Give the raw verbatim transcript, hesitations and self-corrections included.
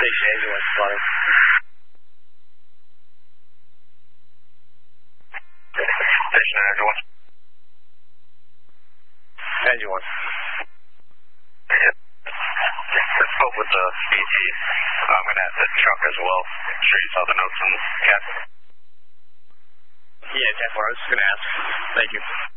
station, engine one spotting. Station, engine one. Engine one. Let's spoke with the B T. I'm going to add the truck as well. I'm sure you saw the notes on the cat. Yeah, ten four. I was just going to ask. Thank you.